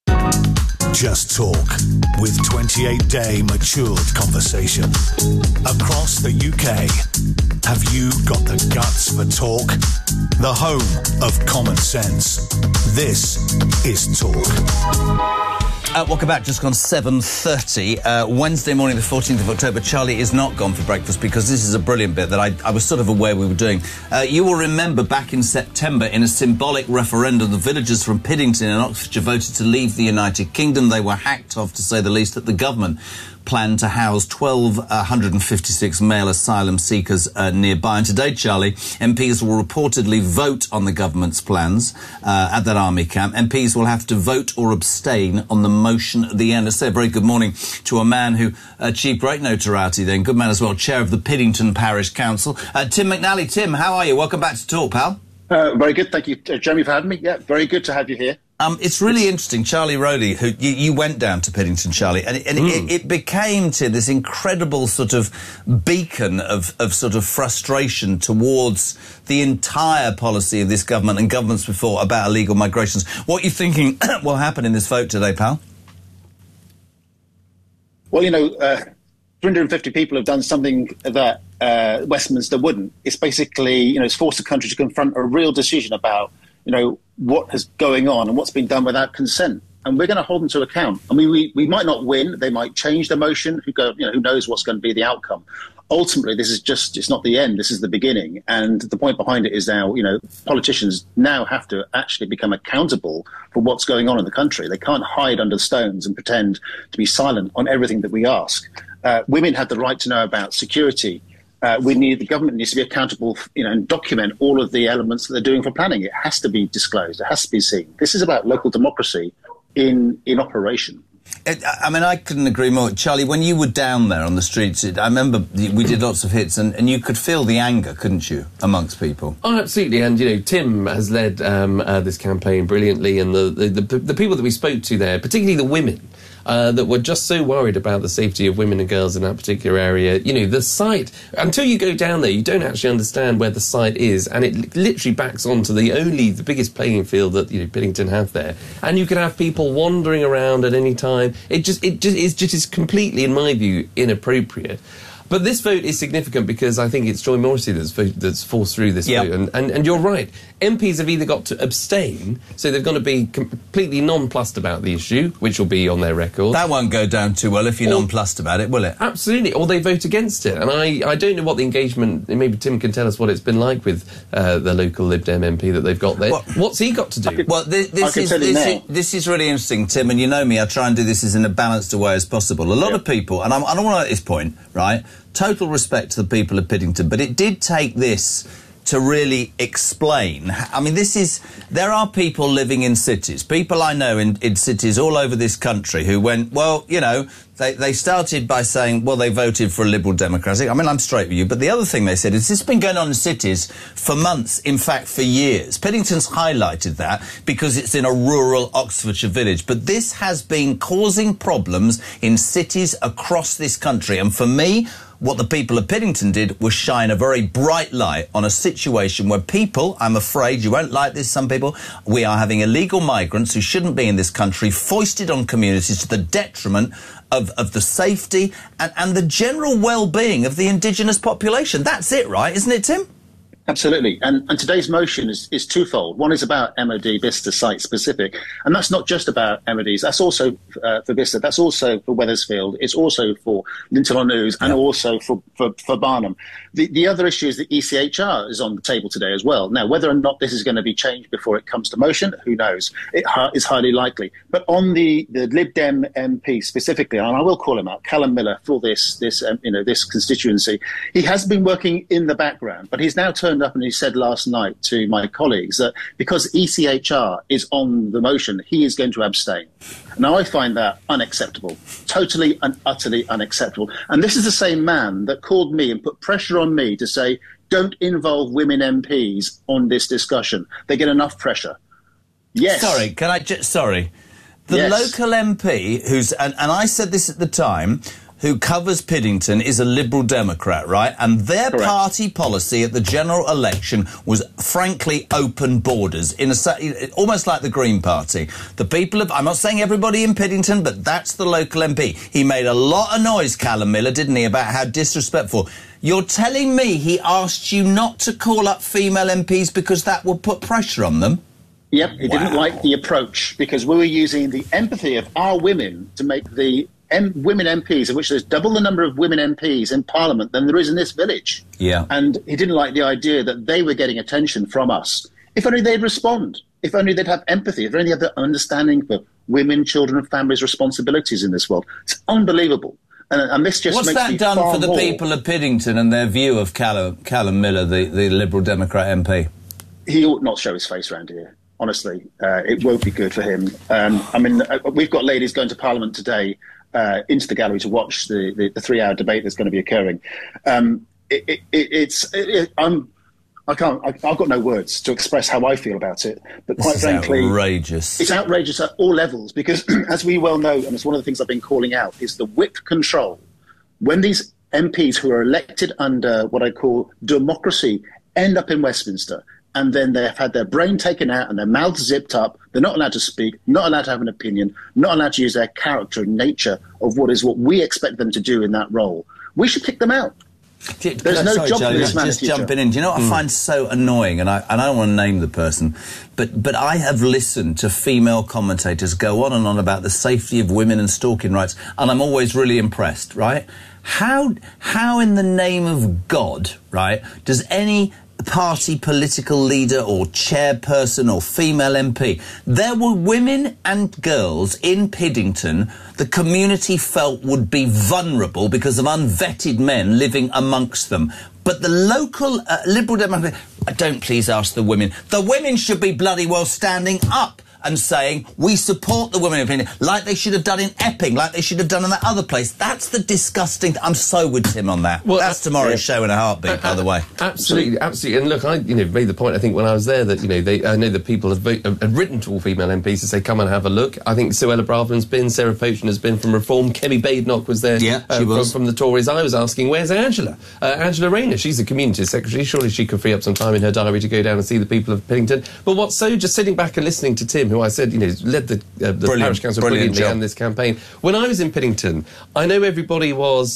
Just Talk, with 28-day matured conversation. Across the UK, have you got the guts for talk? The home of common sense. This is Talk. Welcome back. Just gone 7:30. Wednesday morning, the 14th of October. Charlie is not gone for breakfast because this is a brilliant bit that I was sort of aware we were doing. You will remember back in September, in a symbolic referendum, the villagers from Piddington in Oxfordshire voted to leave the United Kingdom. They were hacked off, to say the least, that the government planned to house 1,256 male asylum seekers nearby. And today, Charlie, MPs will reportedly vote on the government's plans at that army camp. MPs will have to vote or abstain on the motion at the end. I say a very good morning to a man who achieved great notoriety then, good man as well, chair of the Piddington Parish Council. Tim McNally. Tim, how are you? Welcome back to Talk, pal. Very good, thank you, Jeremy, for having me. Yeah, very good to have you here. It's really interesting. Charlie Rowley, who you went down to Piddington, Charlie, and it became, Tim, this incredible sort of beacon of sort of frustration towards the entire policy of this government and governments before about illegal migrations. What are you thinking will happen in this vote today, pal? Well, 350 people have done something that Westminster wouldn't. It's basically, it's forced the country to confront a real decision about, what is going on and what's been done without consent. And we're going to hold them to account. I mean, we might not win. They might change the motion. Who knows what's going to be the outcome. Ultimately, this is it's not the end. This is the beginning. And the point behind it is now, politicians now have to actually become accountable for what's going on in the country. They can't hide under stones and pretend to be silent on everything that we ask. Women have the right to know about security. The government needs to be accountable, and document all of the elements that they're doing for planning. It has to be disclosed. It has to be seen. This is about local democracy in operation. I mean, I couldn't agree more. Charlie, when you were down there on the streets, I remember we did lots of hits, and you could feel the anger, couldn't you, amongst people? Oh, absolutely. And, Tim has led this campaign brilliantly, and the people that we spoke to there, particularly the women, that were just so worried about the safety of women and girls in that particular area. The site, until you go down there, you don't actually understand where the site is, and it literally backs onto the biggest playing field that Piddington have there. And you can have people wandering around at any time. It just is completely, in my view, inappropriate. But this vote is significant because I think it's Joy Morrissey that's forced through this vote. And you're right. MPs have either got to abstain, so they're going to be completely nonplussed about the issue, which will be on their record. That won't go down too well if you're nonplussed about it, will it? Absolutely. Or they vote against it. And I don't know what the engagement... Maybe Tim can tell us what it's been like with the local Lib Dem MP that they've got there. What's he got to do? Well, this is really interesting, Tim, and you know me, I try and do this in a balanced way as possible. A lot of people, and I don't want to at this point, right, total respect to the people of Piddington, but it did take this to really explain. I mean, there are people living in cities, people I know in cities all over this country who went, well, you know, they started by saying, well, they voted for a Liberal Democratic. I mean, I'm straight with you. But the other thing they said is this has been going on in cities for months, in fact, for years. Piddington's highlighted that because it's in a rural Oxfordshire village. But this has been causing problems in cities across this country. And for me, what the people of Piddington did was shine a very bright light on a situation where people, I'm afraid, you won't like this, some people, we are having illegal migrants who shouldn't be in this country foisted on communities to the detriment of the safety and the general well-being of the indigenous population. That's it, right? Isn't it, Tim? Absolutely. And today's motion is twofold. One is about MOD Bicester site specific. And that's not just about MODs. That's also for Bicester. That's also for Wethersfield. It's also for Linton-on-Ouse and also for Barnham. The other issue is the ECHR is on the table today as well. Now, whether or not this is going to be changed before it comes to motion, who knows? It is highly likely. But on the Lib Dem MP specifically, and I will call him out, Callum Miller, for this constituency, he has been working in the background, but he's now turned up and he said last night to my colleagues that because ECHR is on the motion, he is going to abstain. Now, I find that unacceptable, totally and utterly unacceptable. And this is the same man that called me and put pressure on me to say, don't involve women MPs on this discussion. They get enough pressure. Yes. Sorry, can I just... Sorry. The local MP who's... And I said this at the time... who covers Piddington is a Liberal Democrat, right? And their party policy at the general election was, frankly, open borders, almost like the Green Party. The people of... I'm not saying everybody in Piddington, but that's the local MP. He made a lot of noise, Callum Miller, didn't he, about how disrespectful... You're telling me he asked you not to call up female MPs because that would put pressure on them? Yep, he didn't like the approach because we were using the empathy of our women to make the... women MPs, of which there's double the number of women MPs in Parliament than there is in this village. Yeah. And he didn't like the idea that they were getting attention from us. If only they'd respond. If only they'd have empathy. If only they'd have the understanding for women, children and families' responsibilities in this world. It's unbelievable. And this just What's makes that me done far for the more... people of Piddington and their view of Callum Miller, the Liberal Democrat MP? He ought not show his face around here. Honestly, it won't be good for him. I mean, we've got ladies going to Parliament today into the gallery to watch the 3-hour debate that's going to be occurring. I've got no words to express how I feel about it. But quite frankly, outrageous. It's outrageous at all levels because, as we well know, and it's one of the things I've been calling out, is the whip control. When these MPs who are elected under what I call democracy end up in Westminster, and then they've had their brain taken out and their mouths zipped up. They're not allowed to speak, not allowed to have an opinion, not allowed to use their character and nature of what we expect them to do in that role. We should kick them out. There's no job for this man. Just jumping in. Do you know what I find so annoying? And I don't want to name the person, but I have listened to female commentators go on and on about the safety of women and stalking rights, and I'm always really impressed, right? How in the name of God, right, does any party political leader or chairperson or female MP. There were women and girls in Piddington the community felt would be vulnerable because of unvetted men living amongst them. But the local Liberal Democrat, don't please ask the women. The women should be bloody well standing up and saying, we support the women opinion, like they should have done in Epping, like they should have done in that other place. That's the disgusting... I'm so with Tim on that. Well, that's tomorrow's show in a heartbeat, by the way. Absolutely. And look, I made the point, I think, when I was there, that, I know that people have written to all female MPs to say, come and have a look. I think Suella Braverman's been, Sarah Potion has been from Reform, Kemi Badenoch was there she was. From the Tories. I was asking, where's Angela? Angela Rayner, she's the community secretary. Surely she could free up some time in her diary to go down and see the people of Piddington. But what's so, just sitting back and listening to Tim, who I said, led the parish council brilliantly and this campaign. When I was in Piddington, I know everybody was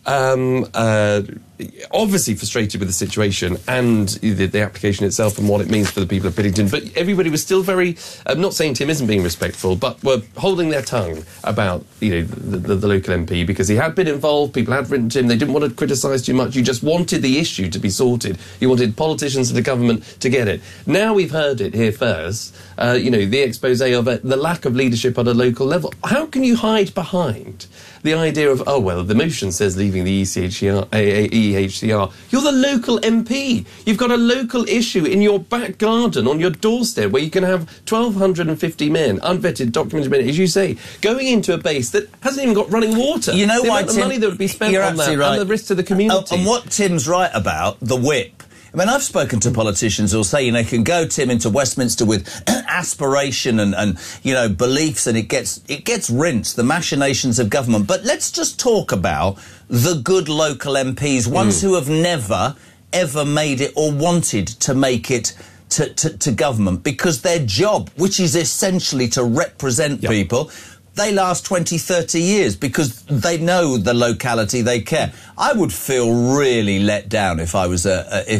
obviously frustrated with the situation and the application itself and what it means for the people of Piddington, but everybody was still very, I'm not saying Tim isn't being respectful, but were holding their tongue about, the local MP, because he had been involved, people had written to him, they didn't want to criticise too much, you just wanted the issue to be sorted. You wanted politicians and the government to get it. Now we've heard it here first, the expose of the lack of leadership at a local level. How can you hide behind the idea of, the motion says leaving the EHCR. You're the local MP. You've got a local issue in your back garden, on your doorstep, where you can have 1,250 men, unvetted, documented men, as you say, going into a base that hasn't even got running water. You know why, the money that would be spent on that right. and the risk to the community. And what Tim's right about, the whip. I mean, I've spoken to politicians who'll say, you can go, Tim, into Westminster with aspiration and beliefs, and it gets rinsed, the machinations of government. But let's just talk about the good local MPs, ones who have never, ever made it or wanted to make it to government, because their job, which is essentially to represent people, they last 20, 30 years because they know the locality, they care. I would feel really let down if I was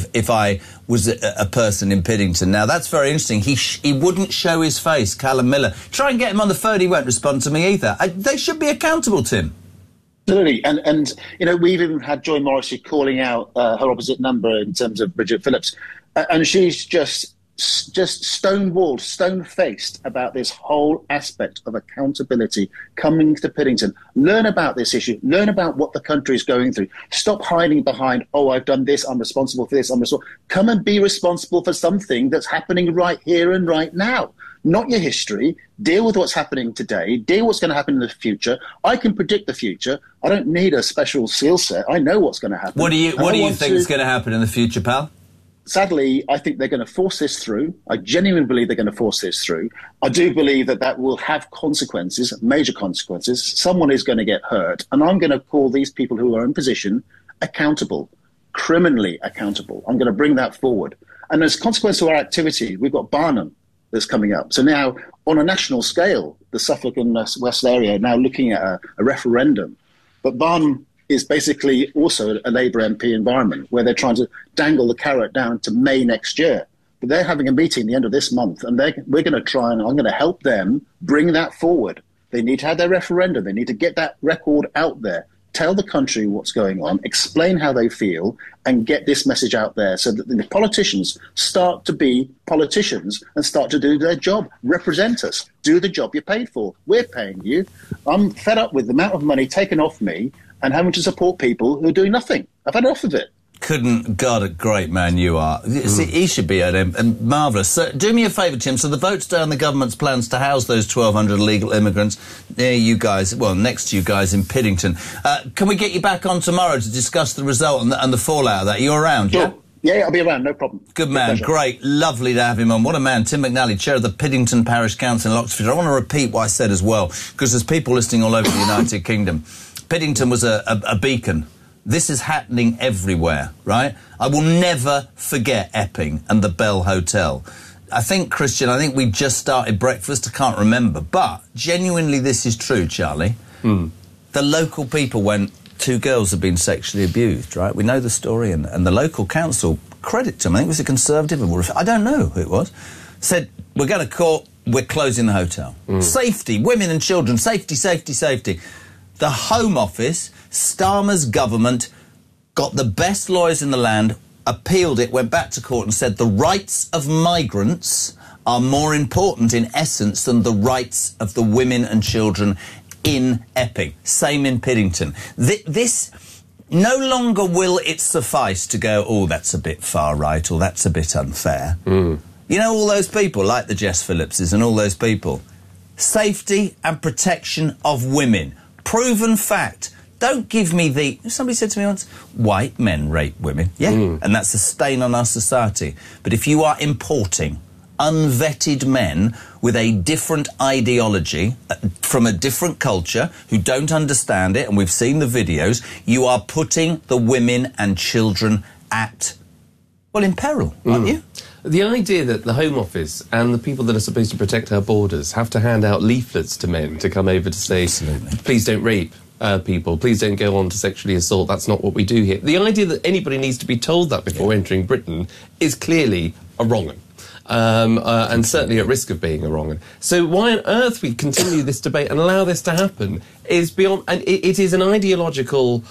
a person in Piddington. Now, that's very interesting. He wouldn't show his face, Callum Miller. Try and get him on the phone, he won't respond to me either. They should be accountable, Tim. Absolutely. And we've even had Joy Morrissey calling out her opposite number in terms of Bridget Phillips. And she's just stonewalled, stone-faced about this whole aspect of accountability coming to Piddington. Learn about this issue. Learn about what the country is going through. Stop hiding behind, I've done this, I'm responsible for this, Come and be responsible for something that's happening right here and right now. Not your history. Deal with what's happening today. Deal with what's going to happen in the future. I can predict the future. I don't need a special skill set. I know what's going to happen. What do you think is going to happen in the future, pal? Sadly, I think they're going to force this through. I genuinely believe they're going to force this through. I do believe that will have consequences, major consequences. Someone is going to get hurt. And I'm going to call these people who are in position accountable, criminally accountable. I'm going to bring that forward. And as a consequence of our activity, we've got Barnham that's coming up. So now, on a national scale, the Suffolk and West area are now looking at a referendum. But Barnham is basically also a Labour MP environment where they're trying to dangle the carrot down to May next year. But they're having a meeting at the end of this month, and we're going to try, and I'm going to help them bring that forward. They need to have their referendum. They need to get that record out there, tell the country what's going on, explain how they feel, and get this message out there so that the politicians start to be politicians and start to do their job. Represent us. Do the job you're paid for. We're paying you. I'm fed up with the amount of money taken off me and having to support people who are doing nothing. I've had enough of it. God, a great man you are. See, he should be marvellous. So, do me a favour, Tim. So the vote's down the government's plans to house those 1,200 illegal immigrants near you guys, next to you guys in Piddington. Can we get you back on tomorrow to discuss the result and the fallout of that? Are you around, sure. Yeah, I'll be around, no problem. Good man, great, lovely to have him on. What a man, Tim McNally, Chair of the Piddington Parish Council in Oxford. I want to repeat what I said as well, because there's people listening all over the United Kingdom. Piddington was a beacon. This is happening everywhere, right? I will never forget Epping and the Bell Hotel. I think, Christian, we just started breakfast. I can't remember. But genuinely, this is true, Charlie. The local people went, 2 girls have been sexually abused, right? We know the story. And the local council, credit to them, I think it was a Conservative, I don't know who it was, said, we're going to court, we're closing the hotel. Safety, women and children, safety, safety, safety. The Home Office, Starmer's government, got the best lawyers in the land, appealed it, went back to court and said the rights of migrants are more important in essence than the rights of the women and children in Epping. Same in Piddington. This no longer will it suffice to go, that's a bit far right or that's a bit unfair. You know, all those people, like the Jess Phillipses and all those people. Safety and protection of women. Proven fact. Don't give me somebody said to me once, white men rape women. Yeah, and that's a stain on our society. But if you are importing unvetted men with a different ideology from a different culture who don't understand it, and we've seen the videos, you are putting the women and children in peril, aren't you? The idea that the Home Office and the people that are supposed to protect our borders have to hand out leaflets to men to come over to say, please don't rape people. Please don't go on to sexually assault. That's not what we do here. The idea that anybody needs to be told that before entering Britain is clearly a wrong one. And certainly at risk of being a wrong one. So why on earth we continue this debate and allow this to happen is beyond... And it is an ideological...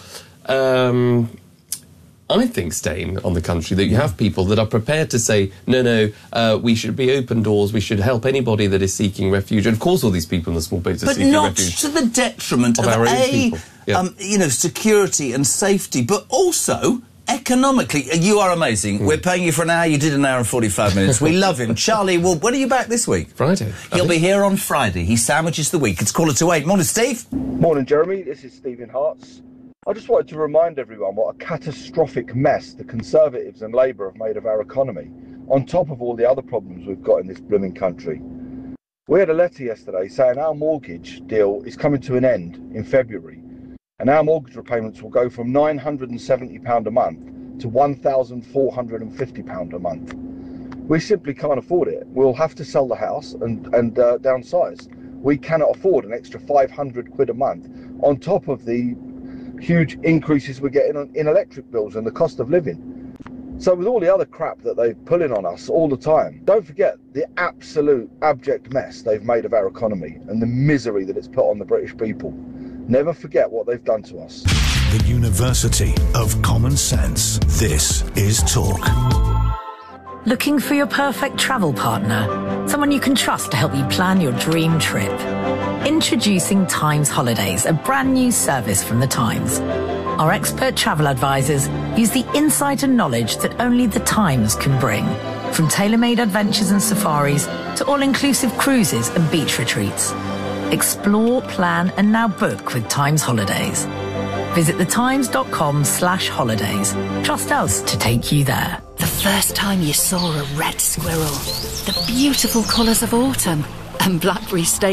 I think, stain on the country that you have people that are prepared to say, no, we should be open doors, we should help anybody that is seeking refuge. And of course all these people in the small boats are seeking refuge. But not to the detriment of our own people. Yeah. Security and safety, but also economically. You are amazing. We're paying you for an hour. You did an hour and 45 minutes. We love him. Charlie, well, when are you back this week? Friday. He'll be here on Friday. He sandwiches the week. It's 7:45. Morning, Steve. Morning, Jeremy. This is Stephen Hartz. I just wanted to remind everyone what a catastrophic mess the Conservatives and Labour have made of our economy, on top of all the other problems we've got in this blooming country. We had a letter yesterday saying our mortgage deal is coming to an end in February, and our mortgage repayments will go from £970 a month to £1,450 a month. We simply can't afford it. We'll have to sell the house and downsize. We cannot afford an extra £500 a month on top of the huge increases we're getting in electric bills and the cost of living. So with all the other crap that they're pulling on us all the time, don't forget the absolute abject mess they've made of our economy and the misery that it's put on the British people. Never forget what they've done to us. The University of Common Sense. This is Talk. Looking for your perfect travel partner? Someone you can trust to help you plan your dream trip? Introducing Times Holidays, a brand new service from the Times. Our expert travel advisors use the insight and knowledge that only the Times can bring. From tailor-made adventures and safaris to all-inclusive cruises and beach retreats. Explore, plan and now book with Times Holidays. Visit thetimes.com/holidays. Trust us to take you there. The first time you saw a red squirrel, the beautiful colours of autumn, and blackberry steak